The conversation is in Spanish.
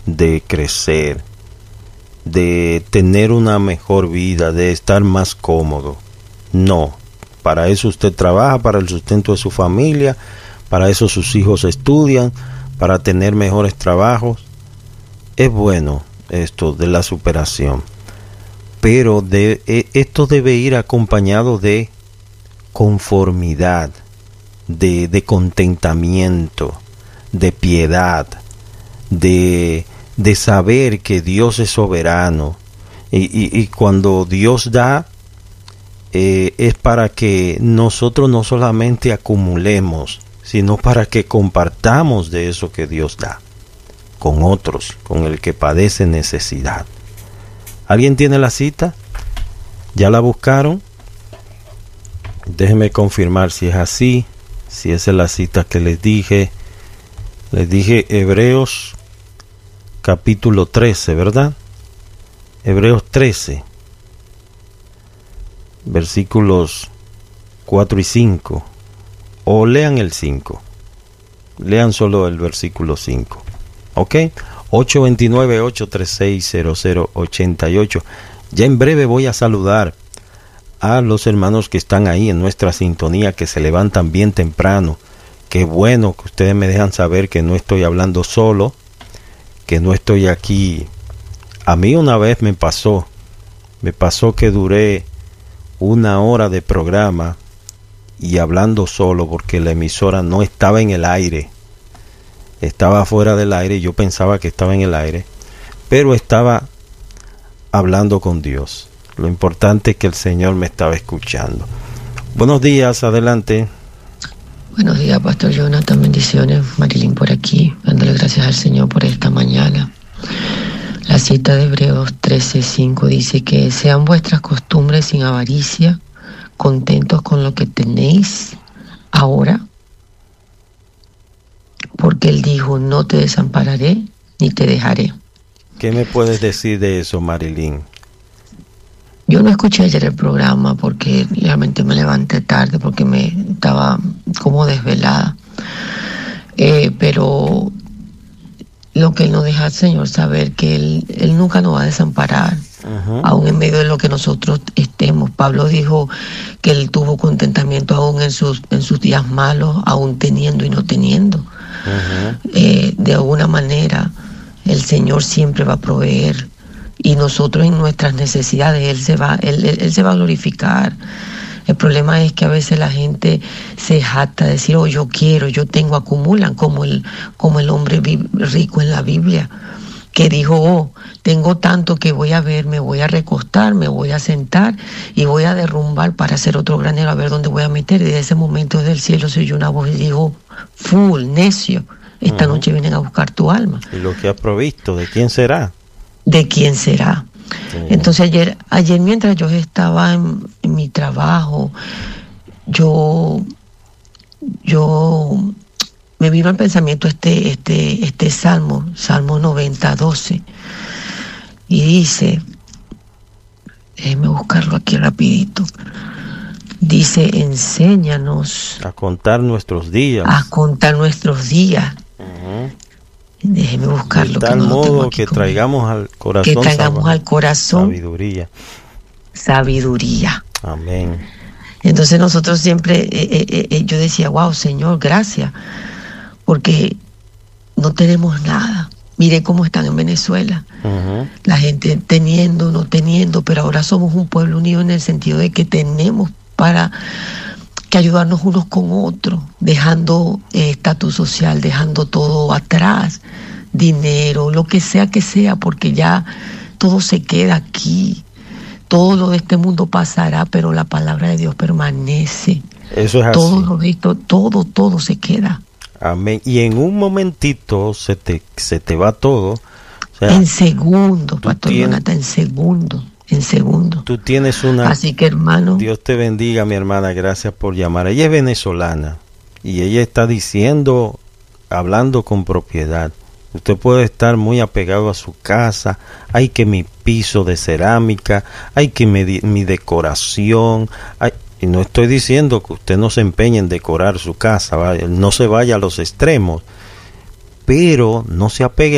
de crecer, de tener una mejor vida, de estar más cómodo. No, para eso usted trabaja, para el sustento de su familia, para eso sus hijos estudian, para tener mejores trabajos. Es bueno esto de la superación, pero esto debe ir acompañado de conformidad, de contentamiento, de piedad, de saber que Dios es soberano, y cuando Dios da, es para que nosotros no solamente acumulemos, sino para que compartamos de eso que Dios da con otros, con el que padece necesidad. ¿Alguien tiene la cita? ¿Ya la buscaron? Déjenme confirmar si es así, si esa es la cita que les dije. Les dije Hebreos capítulo 13, ¿verdad? Hebreos 13, versículos 4 y 5. O lean el 5. Lean solo el versículo 5. ¿Ok? 829-836-0088. Ya en breve voy a saludar a los hermanos que están ahí en nuestra sintonía, que se levantan bien temprano. Qué bueno que ustedes me dejan saber que no estoy hablando solo, que no estoy aquí. A mí una vez me pasó que duré 1 hora de programa y hablando solo, porque la emisora no estaba en el aire, estaba fuera del aire. Yo pensaba que estaba en el aire, pero estaba hablando con Dios. Lo importante es que el Señor me estaba escuchando. Buenos días, adelante. Buenos días, Pastor Jonathan, bendiciones. Marilyn por aquí, dándole gracias al Señor por esta mañana. La cita de Hebreos 13:5 dice que sean vuestras costumbres sin avaricia, contentos con lo que tenéis ahora, porque Él dijo, no te desampararé ni te dejaré. ¿Qué me puedes decir de eso, Marilyn? Yo no escuché ayer el programa porque realmente me levanté tarde, porque me estaba como desvelada. Pero lo que nos deja el Señor saber que Él nunca nos va a desamparar, aún en medio de lo que nosotros estemos. Pablo dijo que Él tuvo contentamiento aún en sus días malos, aún teniendo y no teniendo. De alguna manera, el Señor siempre va a proveer. Y nosotros en nuestras necesidades, Él se va a glorificar. El problema es que a veces la gente se jacta de decir, oh, yo quiero, yo tengo, acumulan, como el hombre rico en la Biblia, que dijo, oh, tengo tanto que voy a ver, me voy a recostar, me voy a sentar y voy a derrumbar para hacer otro granero, a ver dónde voy a meter. Y desde ese momento del cielo se oyó una voz y dijo, full, necio, esta noche vienen a buscar tu alma. ¿Y lo que has provisto, de quién será? ¿De quién será? Entonces ayer mientras yo estaba en mi trabajo, yo me vino al pensamiento este Salmo 90:12, y dice, déjeme buscarlo aquí rapidito, dice, enséñanos a contar nuestros días. Déjeme buscarlo. De tal modo que traigamos al corazón sabiduría. Amén. Entonces nosotros siempre, yo decía, wow, Señor, gracias, porque no tenemos nada. Mire cómo están en Venezuela. La gente teniendo, no teniendo, pero ahora somos un pueblo unido en el sentido de que tenemos para que ayudarnos unos con otros, dejando estatus social, dejando todo atrás, dinero, lo que sea, porque ya todo se queda aquí. Todo lo de este mundo pasará, pero la palabra de Dios permanece. Eso es así. Todo se queda. Amén. Y en un momentito se te va todo. O sea, en segundos, Pastor Jonathan, en segundos. Tú tienes una... Así que, hermano... Dios te bendiga, mi hermana, gracias por llamar. Ella es venezolana y ella está diciendo, hablando con propiedad. Usted puede estar muy apegado a su casa, hay que mi piso de cerámica, hay que mi decoración, y no estoy diciendo que usted no se empeñe en decorar su casa, no se vaya a los extremos, pero no se apegue